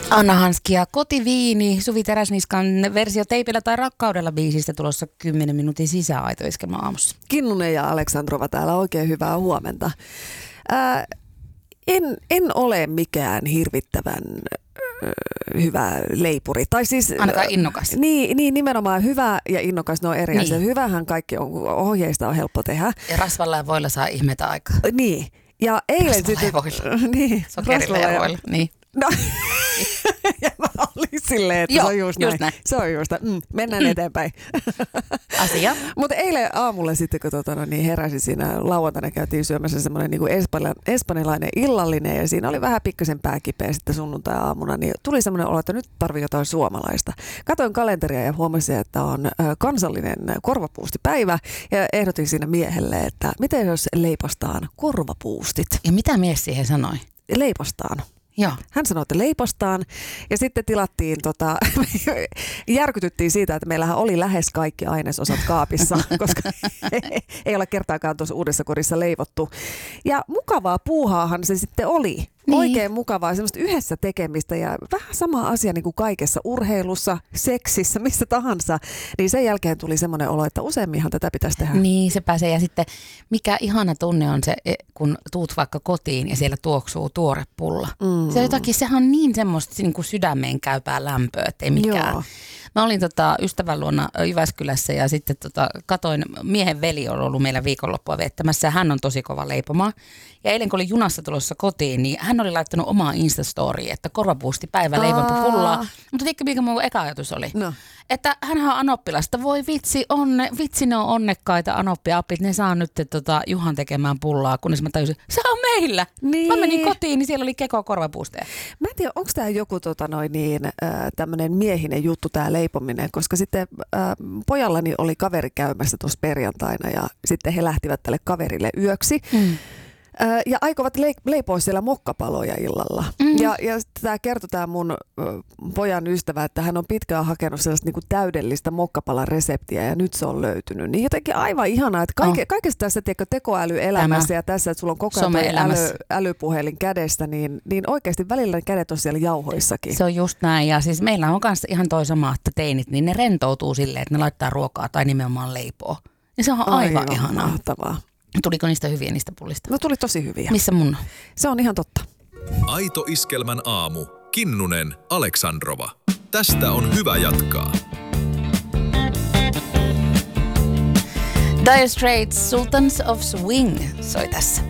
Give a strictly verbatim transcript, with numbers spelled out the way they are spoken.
Anna Hanski ja Kotiviini, Suvi Teräsniskan versio Teipillä tai rakkaudella biisistä tulossa kymmenen minuutin sisäaito Iskelmä aamussa. Kinnunen ja Aleksandrova täällä, oikein hyvää huomenta. Ää, en, en ole mikään hirvittävän äh, hyvä leipuri. Tai siis, ainakaan innokas. Niin, niin, nimenomaan hyvä ja innokas, ne on eri niin. asia. Hyvähän kaikki on, ohjeista on helppo tehdä. Ja rasvalla ja voilla saa ihmetä aikaa. Niin. Ja eilen rasvalla sitten... ja voilla. Niin, sokerilla ja voilla, niin. No, ja mä olin silleen, että Joo, se on just, just näin. näin. Se on just mm, mennään mm. eteenpäin. Asia. Mutta eilen aamulla sitten, kun tota, no, niin heräsin siinä lauantaina, käytiin syömässä semmoinen niin kuin espanjalainen illallinen ja siinä oli vähän pikkasen pääkipeä sitten sunnuntai-aamuna, niin tuli semmoinen olo, että nyt tarvii jotain suomalaista. Katoin kalenteria ja huomasin, että on äh, kansallinen korvapuustipäivä ja ehdotin siinä miehelle, että miten jos leipastaan korvapuustit. Ja mitä mies siihen sanoi? Leipastaan. Joo. Hän sanoi, että leipastaan ja sitten tilattiin, tota, järkytyttiin siitä, että meillähän oli lähes kaikki ainesosat kaapissa, koska ei ole kertaakaan tuossa uudessa kodissa leivottu. Ja mukavaa puuhaahan se sitten oli. Niin. Oikein mukavaa, semmoista yhdessä tekemistä ja vähän sama asia niin kuin kaikessa urheilussa, seksissä, missä tahansa. Niin sen jälkeen tuli semmoinen olo, että useamminhan tätä pitäisi tehdä. Niin, se pääsee. Ja sitten mikä ihana tunne on se, kun tuut vaikka kotiin ja siellä tuoksuu tuore pulla. Mm. Se jotakin, sehän on niin semmoista niin kuin sydämeen käypää lämpöä, ettei mikään. Joo. Mä olin tota, ystävän luona Jyväskylässä ja sitten tota, katoin, miehen veli on ollut meillä viikonloppua viettämässä ja hän on tosi kova leipomaan. Ja eilen kun oli junassa tulossa kotiin, niin hän oli laittanut omaa Instastoriin, että korvapuusti päivä leivonpa pullaa. Mutta tiedätkö, mikä mun eka ajatus oli? No. Että hänhän on anoppilasta. Voi vitsi, onne, vitsi ne on onnekkaita anoppiapit. Ne saa nyt tota, Juhan tekemään pullaa, kunnes mä tajusin, se on meillä. Niin. Mä menin kotiin, niin siellä oli keko korvapuusteja. Mä en tiedä, onko tämä joku tota, noin niin, äh, tämmöinen miehinen juttu, tämä leipominen, koska sitten äh, pojallani oli kaveri käymässä tuossa perjantaina ja sitten he lähtivät tälle kaverille yöksi. Mm. Ja aikovat leipoa siellä mokkapaloja illalla. Mm-hmm. Ja, ja tämä kertoi tämä mun pojan ystävä, että hän on pitkään hakenut sellaista niinku täydellistä mokkapalan reseptiä ja nyt se on löytynyt. Niin jotenkin aivan ihanaa, että kaike, oh. kaikessa tässä tiedätkö, tekoälyelämässä Tämä. ja tässä, että sulla on koko ajan äly, älypuhelin kädestä, niin, niin oikeasti välillä ne kädet on siellä jauhoissakin. Se on just näin. Ja siis meillä on myös ihan toi sama, että teinit, niin ne rentoutuu silleen, että ne laittaa ruokaa tai nimenomaan leipoo. Ja se on aivan Ai ihanaa. Mahtavaa. Tuliko niistä hyviä niistä pullista? No tuli tosi hyviä. Missä mun? Se on ihan totta. Aito Iskelmän aamu. Kinnunen, Aleksandrova. Tästä on hyvä jatkaa. Dire Straits, Sultans of Swing soi tässä.